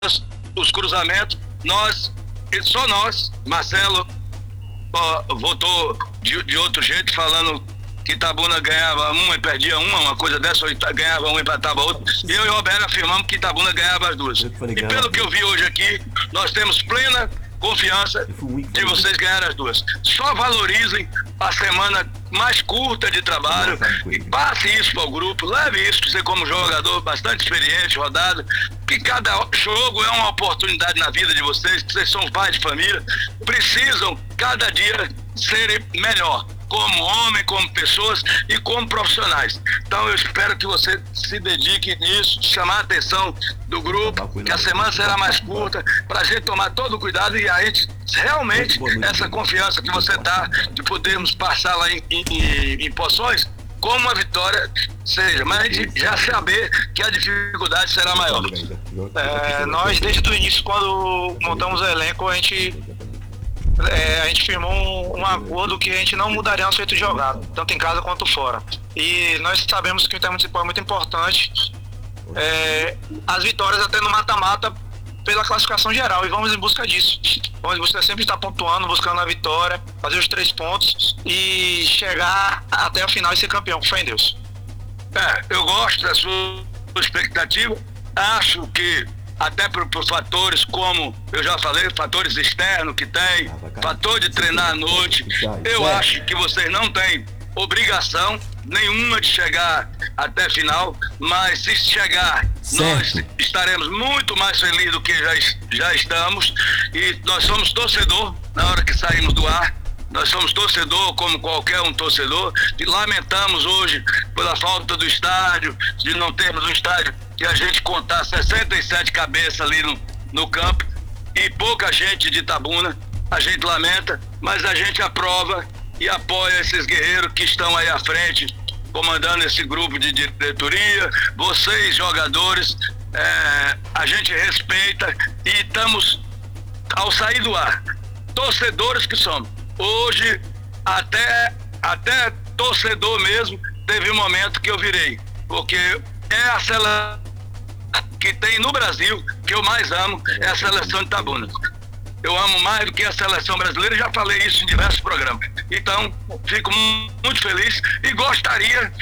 os cruzamentos, só nós, Marcelo votou de outro jeito, falando que Itabuna ganhava uma e perdia uma coisa dessa, ou ganhava uma e empatava outra. Eu e o Roberto afirmamos que Itabuna ganhava as duas. E pelo que eu vi hoje aqui, nós temos plena confiança de vocês ganharem as duas. Só valorizem a semana mais curta de trabalho e passe isso para o grupo, leve isso para você como jogador bastante experiente, rodado, que cada jogo é uma oportunidade na vida de vocês, que vocês são pais de família, precisam cada dia serem melhor, como homem, como pessoas e como profissionais. Então eu espero que você se dedique nisso, chamar a atenção do grupo, que a semana será mais curta, para a gente tomar todo o cuidado e a gente realmente, essa confiança que você está de podermos passar lá em Poções, como uma vitória seja, mas a gente já saber que a dificuldade será maior. Nós desde o início, quando montamos o elenco, a gente firmou um acordo que a gente não mudaria nosso jeito de jogar, tanto em casa quanto fora. E nós sabemos que o Intermunicipal é muito importante, as vitórias até no mata-mata pela classificação geral, e vamos em busca disso. Vamos em busca, sempre estar pontuando, buscando a vitória, fazer os 3 pontos e chegar até a final e ser campeão, com fé em Deus. Eu gosto da sua expectativa, acho que até por fatores como eu já falei, fatores externos que tem, fator de treinar à noite, eu acho que vocês não têm obrigação nenhuma de chegar até a final, mas se chegar, nós estaremos muito mais felizes do que já estamos, e nós somos torcedor na hora que saímos do ar. Nós somos torcedor, como qualquer um torcedor, e lamentamos hoje pela falta do estádio, de não termos um estádio que a gente contar 67 cabeças ali no campo, e pouca gente de Itabuna. A gente lamenta, mas a gente aprova e apoia esses guerreiros que estão aí à frente, comandando esse grupo de diretoria, vocês jogadores, a gente respeita e estamos, ao sair do ar, torcedores que somos. Hoje, até torcedor mesmo, teve um momento que eu virei, porque é a seleção que tem no Brasil, que eu mais amo, é a seleção de Itabuna. Eu amo mais do que a seleção brasileira, já falei isso em diversos programas. Então, fico muito feliz e gostaria,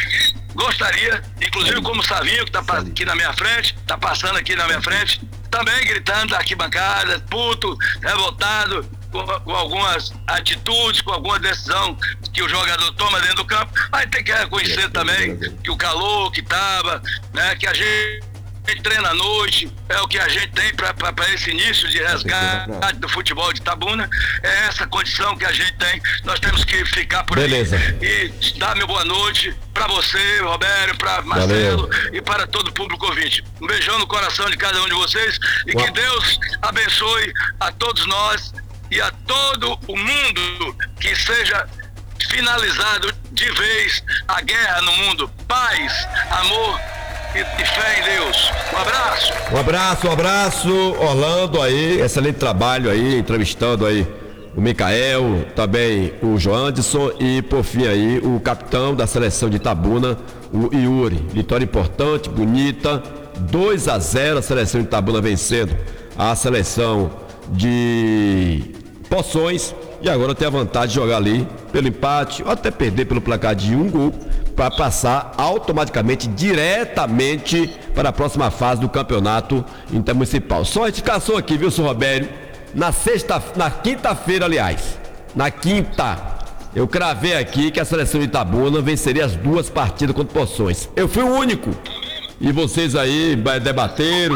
inclusive como o Savinho, que está aqui na minha frente, está passando aqui na minha frente, também gritando da arquibancada, puto, revoltado, com algumas atitudes, com alguma decisão que o jogador toma dentro do campo, mas tem que reconhecer também que o calor que estava, né, que a gente treina à noite, é o que a gente tem para esse início de resgate do futebol de Itabuna, é essa condição que a gente tem, nós temos que ficar por aí e dar meu boa noite para você, Roberto, para Marcelo e para todo o público ouvinte. Um beijão no coração de cada um de vocês e que Deus abençoe a todos nós e a todo o mundo, que seja finalizado de vez a guerra no mundo, paz, amor e fé em Deus. Um abraço, Orlando aí, excelente trabalho aí, entrevistando aí o Micael, também o Joanderson e por fim aí o capitão da seleção de Itabuna, o Yuri. Vitória importante, bonita, 2-0 a seleção de Itabuna vencendo a seleção de Poções, e agora tem a vantagem de jogar ali pelo empate ou até perder pelo placar de 1 gol para passar automaticamente diretamente para a próxima fase do campeonato intermunicipal. Só retificação aqui, viu, senhor Roberto? Na quinta-feira, aliás, na quinta, eu cravei aqui que a seleção de Itabuna venceria as 2 partidas contra Poções. Eu fui o único. E vocês aí debateram,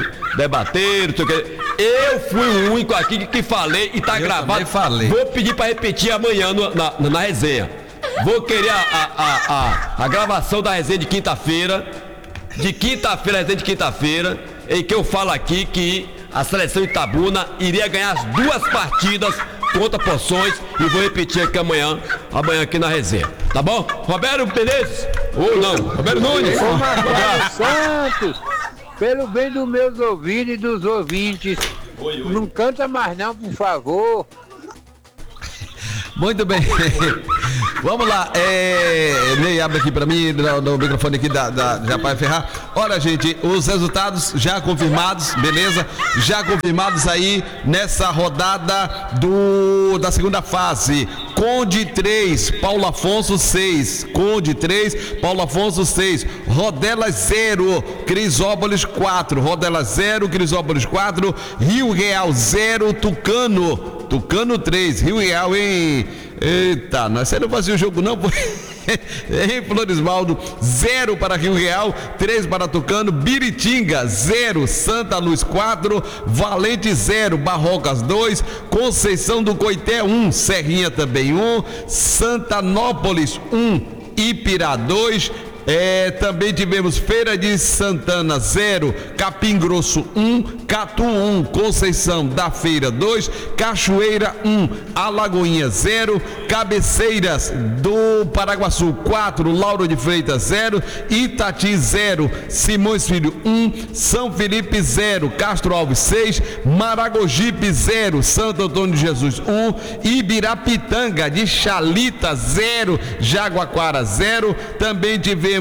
eu fui o único aqui que falei e tá gravado. Vou pedir para repetir amanhã na resenha. Vou querer a gravação da resenha de quinta-feira, resenha de quinta-feira, em que eu falo aqui que a seleção de Itabuna iria ganhar as 2 partidas contra Poções, e vou repetir aqui amanhã aqui na resenha, tá bom? Roberto Menezes, ou não, Roberto Nunes. Ô Marcelo Santos, pelo bem dos meus ouvidos e dos ouvintes, não canta mais não, por favor. Muito bem. Vamos lá, Ney, abre aqui pra mim, no microfone aqui já para Ferrar. Olha, gente, os resultados já confirmados, beleza? Já confirmados aí nessa rodada da segunda fase. Conde 3, Paulo Afonso 6. Conde 3, Paulo Afonso 6. Rodelas 0, Crisópolis 4. Rodelas 0, Crisópolis 4. Rio Real 0, Tucano 3. Rio Real, hein? Eita, você não fazia o jogo não, pô. Em Floresvaldo, 0 para Rio Real, 3 para Tucano. Biritinga, 0, Santa Luz 4, Valente 0, Barrocas 2, Conceição do Coité 1, Serrinha também 1, Santanópolis 1, Ipirá 2. Também tivemos Feira de Santana 0, Capim Grosso 1, Catu 1, Conceição da Feira 2, Cachoeira 1, Alagoinha 0, Cabeceiras do Paraguaçu 4, Lauro de Freitas 0, Itati 0, Simões Filho 1, São Felipe 0, Castro Alves 6, Maragogipe 0, Santo Antônio de Jesus 1, Ibirapitanga de Chalita 0, Jaguaquara 0, também tivemos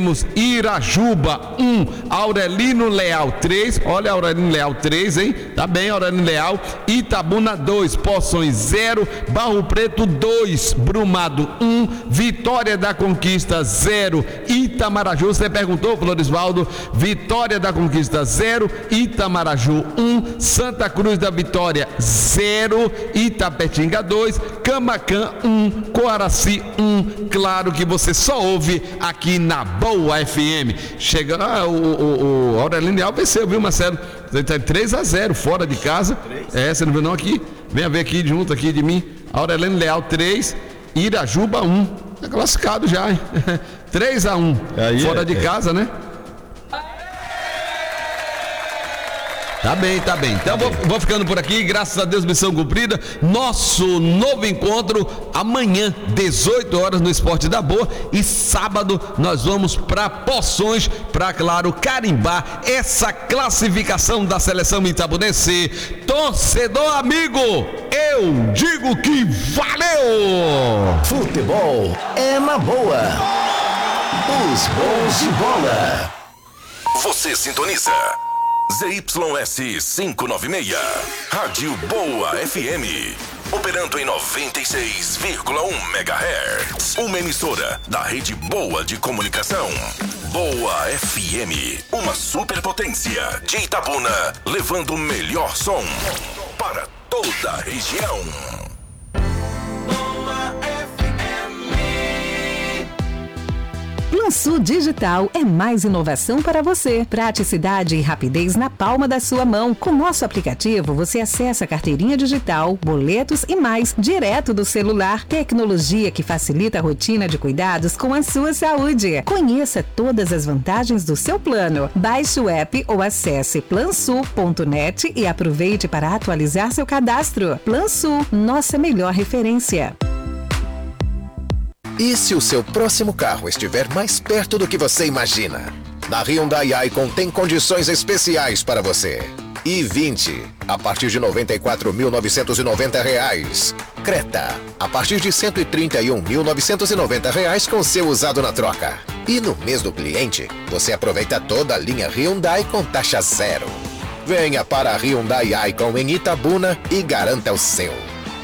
Irajuba 1, Aurelino Leal 3, olha Aurelino Leal 3, hein? Tá bem, Aurelino Leal. Itabuna 2, Poções 0, Barro Preto 2, Brumado 1, Vitória da Conquista 0, Itamaraju, você perguntou, Floresvaldo? Vitória da Conquista 0, Itamaraju 1, Santa Cruz da Vitória 0, Itapetinga 2, Camacan 1, Coaraci 1, claro que você só ouve aqui na Boa FM. Chega, o Aurelino Leal venceu, viu, Marcelo? 3-0 fora de casa. Você não viu não aqui? Venha ver aqui junto aqui de mim. Aurelino Leal 3, Irajuba 1. Tá classificado já, hein? 3-1 fora de casa, né? Tá bem. Então vou ficando por aqui, graças a Deus, missão cumprida. Nosso novo encontro amanhã, 18 horas no Esporte da Boa. E sábado nós vamos para Poções, para, claro, carimbar essa classificação da seleção itabunense. Torcedor amigo, eu digo que valeu! Futebol é na boa. Os bons de bola. Você sintoniza ZYS 596, Rádio Boa FM, operando em 96,1 MHz. Uma emissora da Rede Boa de Comunicação. Boa FM, uma superpotência de Itabuna, levando o melhor som para toda a região. Plansul Digital é mais inovação para você. Praticidade e rapidez na palma da sua mão. Com nosso aplicativo, você acessa a carteirinha digital, boletos e mais, direto do celular. Tecnologia que facilita a rotina de cuidados com a sua saúde. Conheça todas as vantagens do seu plano. Baixe o app ou acesse plansul.net e aproveite para atualizar seu cadastro. Plansul, nossa melhor referência. E se o seu próximo carro estiver mais perto do que você imagina? Na Hyundai Icon tem condições especiais para você. i20, a partir de R$ 94.990. Creta, a partir de R$ 131.990 com seu usado na troca. E no mês do cliente, você aproveita toda a linha Hyundai com taxa zero. Venha para a Hyundai Icon em Itabuna e garanta o seu.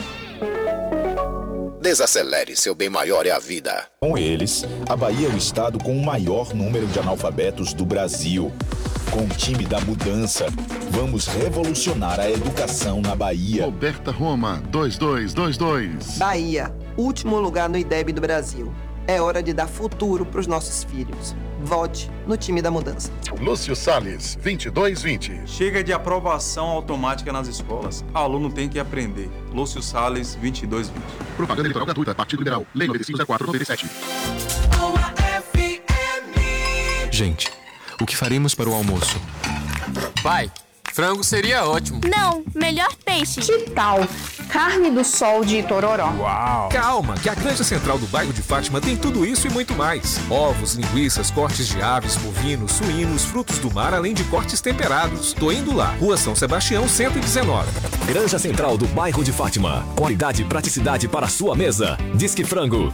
Desacelere, seu bem maior é a vida. Com eles, a Bahia é o estado com o maior número de analfabetos do Brasil. Com o time da mudança, vamos revolucionar a educação na Bahia. Roberta Roma, 2222. Bahia, último lugar no IDEB do Brasil. É hora de dar futuro para os nossos filhos. Vote no time da mudança. Lúcio Salles, 2220. Chega de aprovação automática nas escolas. O aluno tem que aprender. Lúcio Salles, 2220. Propaganda eleitoral gratuita. Partido Liberal. Lei 9504/97. Gente, o que faremos para o almoço? Pai, frango seria ótimo. Não, melhor peixe. Que tal Carne do Sol de Itororó. Uau! Calma, que a Granja Central do bairro de Fátima tem tudo isso e muito mais. Ovos, linguiças, cortes de aves, bovinos, suínos, frutos do mar, além de cortes temperados. Tô indo lá. Rua São Sebastião, 119. Granja Central do bairro de Fátima. Qualidade e praticidade para a sua mesa. Disque Frango,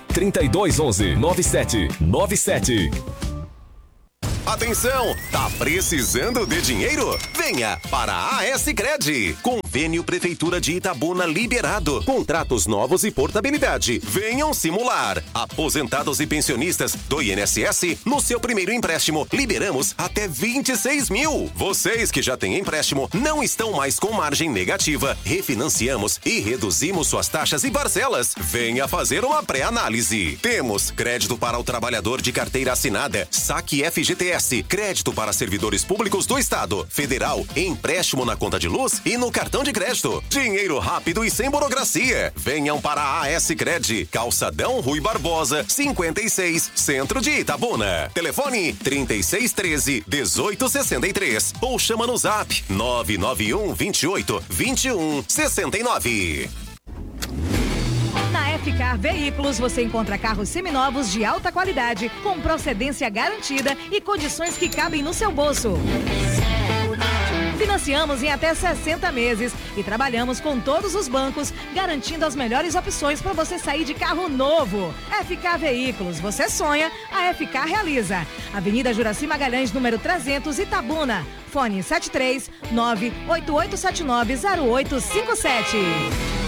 3211-9797. Atenção, tá precisando de dinheiro? Venha para a AS Cred. Convênio Prefeitura de Itabuna liberado. Contratos novos e portabilidade. Venham simular. Aposentados e pensionistas do INSS, no seu primeiro empréstimo, liberamos até 26 mil. Vocês que já têm empréstimo não estão mais com margem negativa. Refinanciamos e reduzimos suas taxas e parcelas. Venha fazer uma pré-análise. Temos crédito para o trabalhador de carteira assinada, saque FGTS, crédito para servidores públicos do Estado, federal, empréstimo na conta de luz e no cartão de crédito. Dinheiro rápido e sem burocracia. Venham para a AS Cred, Calçadão Rui Barbosa, 56, Centro de Itabuna. Telefone 3613-1863 ou chama no Zap 991 28 21 69. Na F-Car Veículos você encontra carros seminovos de alta qualidade, com procedência garantida e condições que cabem no seu bolso. Financiamos em até 60 meses e trabalhamos com todos os bancos, garantindo as melhores opções para você sair de carro novo. FK Veículos, você sonha, a FK realiza. Avenida Juraci Magalhães, número 300, Itabuna. Fone 73 988790857.